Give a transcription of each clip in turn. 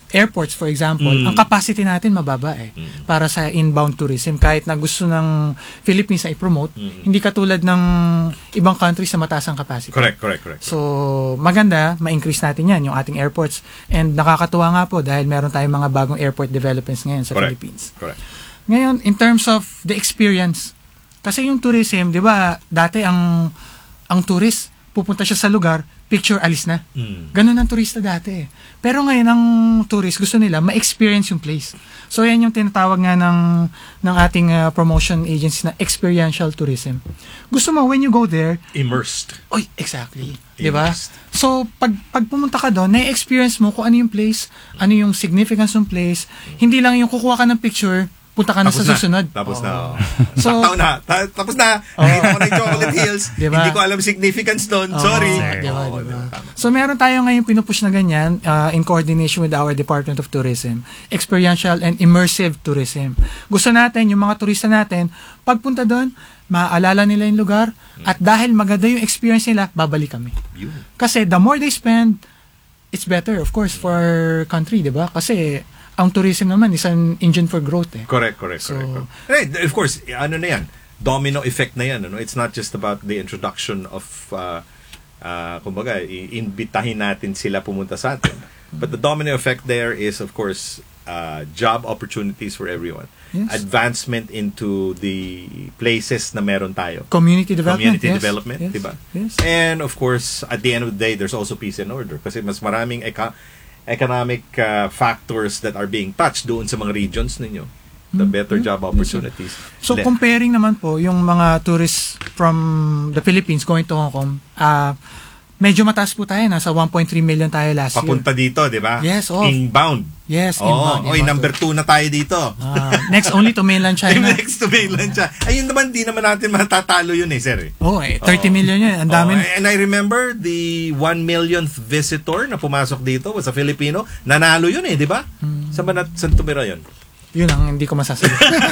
airports, for example, ang capacity natin mababa para sa inbound tourism. Kahit na gusto ng Philippines na i-promote, hindi katulad ng ibang countries na mataas ang capacity. Correct. So, maganda, ma-increase natin yan, yung ating airports. And nakakatuwa nga po dahil meron tayong mga bagong airport developments ngayon sa Philippines. Correct. Ngayon, in terms of the experience, kasi yung tourism, di ba, dati ang tourist, pupunta siya sa lugar, picture, alis na. Ganun ang turista dati. Pero ngayon, ang tourist, gusto nila ma-experience yung place. So, yan yung tinatawag nga ng ating promotion agency na experiential tourism. Gusto mo, when you go there, immersed. Oy, exactly. Diba? So, pag pumunta ka doon, na-experience mo kung ano yung place, ano yung significance ng place. Hindi lang yung kukuha ka ng picture, punta ka na sa susunod. Tapos na. So, tapos na. Nakita ko na yung Chocolate Hills. Diba? Hindi ko alam significance doon. Sorry. Diba? So, meron tayo ngayon pinupush na ganyan in coordination with our Department of Tourism. Experiential and immersive tourism. Gusto natin, yung mga turista natin, pagpunta doon, maaalala nila yung lugar at dahil maganda yung experience nila, babalik kami. Kasi the more they spend, it's better, of course, for our country, diba? Kasi ang tourism naman is an engine for growth. Correct. Right, of course, ano na yan? Domino effect na yan. Ano? It's not just about the introduction of, kumbaga, iimbitahin natin sila pumunta sa atin. But the domino effect there is, of course, job opportunities for everyone. Yes. Advancement into the places na meron tayo. Community development, yes. Diba? Yes. And, of course, at the end of the day, there's also peace and order. Kasi mas maraming economic factors that are being touched doon sa mga regions ninyo. The better job opportunities. So, comparing naman po yung mga tourists from the Philippines going to Hong Kong, medyo mataas po tayo. Nasa 1.3 million tayo last year. Papunta dito, di ba? Yes. Inbound. Yes, inbound. Number 2 na tayo dito. Next only to mainland China. Next to mainland China. Ayun naman, di naman natin matatalo yun sir. 30 million yun. Ang dami. And I remember the 1 millionth visitor na pumasok dito was a Filipino. Nanalo yun di ba? Saan tumira yun? Yun ang hindi ko masasabi.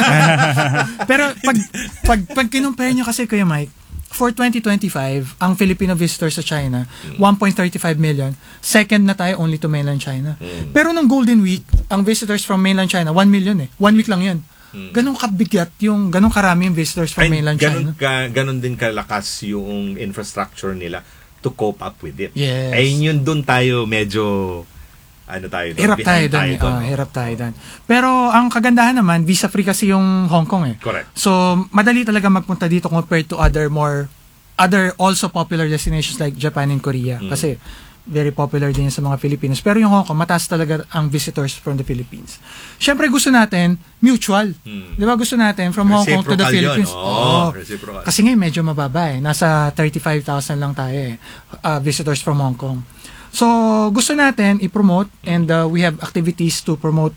Pero pag kinumpare nyo kasi, Kuya Mike, for 2025, ang Filipino visitors sa China, 1.35 million. Second na tayo only to mainland China. Pero ng Golden Week, ang visitors from mainland China, 1 million 1 week lang yun. Ganun kabigat ganun karami yung visitors from mainland China. Ganun din kalakas yung infrastructure nila to cope up with it. Yes. Ayun yun doon tayo medyo hirap tayo doon. Pero ang kagandahan naman, visa-free kasi yung Hong Kong Correct. So, madali talaga magpunta dito compared to other also popular destinations like Japan and Korea. Kasi very popular din sa mga Filipinos. Pero yung Hong Kong, mataas talaga ang visitors from the Philippines. Siyempre, gusto natin mutual. Di ba gusto natin from Hong Kong to the Philippines? Reciprocal. Kasi ngayon medyo mababa Nasa 35,000 lang tayo visitors from Hong Kong. So, gusto natin i-promote and we have activities to promote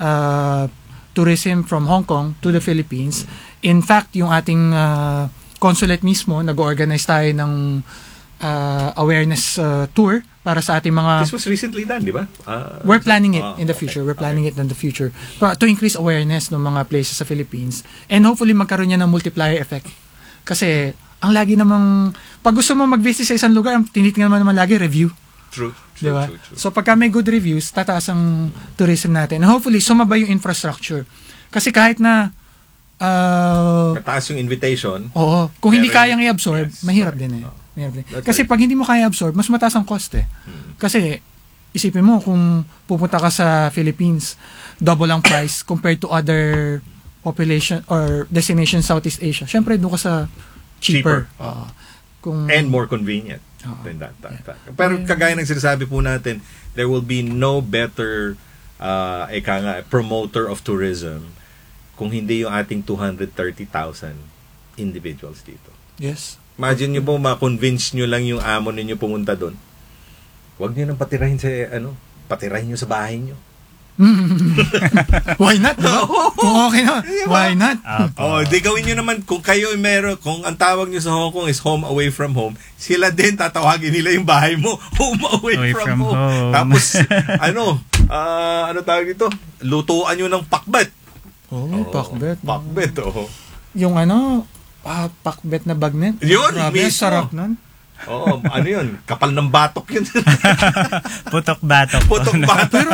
tourism from Hong Kong to the Philippines. In fact, yung ating consulate mismo, nag-organize tayo ng awareness tour para sa ating mga... This was recently done, di ba? We're planning it in the future. We're planning it in the future to increase awareness ng mga places sa Philippines. And hopefully, magkaroon niya ng multiplier effect. Kasi, ang lagi namang... Pag gusto mo mag-visit sa isang lugar, ang tinitingnan naman lagi, review. True. Diba? So, pagka may good reviews, tataas ang tourism natin. And hopefully, sumabay yung infrastructure. Kasi kahit na mataas yung invitation. Oo. Kung hindi kayang i-absorb, mahirap din Kasi pag hindi mo kaya absorb, mas mataas ang cost Kasi, isipin mo, kung pupunta ka sa Philippines, double ang price compared to other population or destination Southeast Asia. Syempre, doon ka sa cheaper. And more convenient. Pero kagaya ng sinasabi po natin, there will be no better promoter of tourism kung hindi yung ating 230,000 individuals dito. Yes. Imagine nyo po, ma-convince nyo lang yung amo ninyo pumunta doon. Huwag nyo nang patirahin patirahin nyo sa bahay nyo. Why not? Diba? Kung okay na, why not? Di gawin nyo naman, kung kayo kung ang tawag nyo sa Hong Kong is home away from home, sila din tatawagin nila yung bahay mo, home away from home. Tapos, ano tawag dito? Lutuan nyo ng pakbet. Pakbet. Pakbet, Yung pakbet na bagnet. Yun, grabe, sarap nun. Ano yun? Kapal ng batok yun. Putok batok. Putok batok.